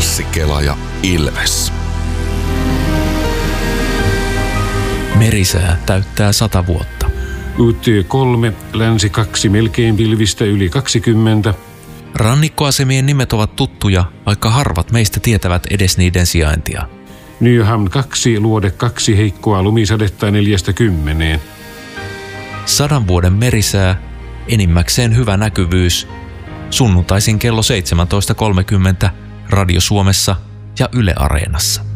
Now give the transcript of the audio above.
Anssi, Kela ja Ilves. Merisää täyttää 100 vuotta. UT3, länsi 2, melkein pilvistä yli 20. Rannikkoasemien nimet ovat tuttuja, vaikka harvat meistä tietävät edes niiden sijaintia. Nyhamn 2, luode 2, heikkoa lumisadetta 40. 100 vuoden merisää, enimmäkseen hyvä näkyvyys. Sunnuntaisin kello 17.30 Radio Suomessa ja Yle Areenassa.